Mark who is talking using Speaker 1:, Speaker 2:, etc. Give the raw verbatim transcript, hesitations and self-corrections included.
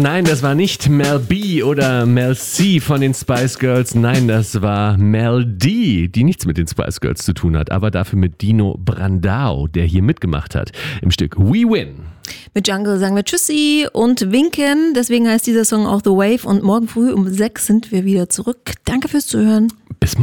Speaker 1: nein, das war nicht Mel B oder Mel C von den Spice Girls. Nein, das war Mel D, die nichts mit den Spice Girls zu tun hat, aber dafür mit Dino Brandao, der hier mitgemacht hat im Stück We Win.
Speaker 2: Mit Jungle sagen wir Tschüssi und winken. Deswegen heißt dieser Song auch The Wave. Und morgen früh um sechs sind wir wieder zurück. Danke fürs Zuhören.
Speaker 1: Bis morgen.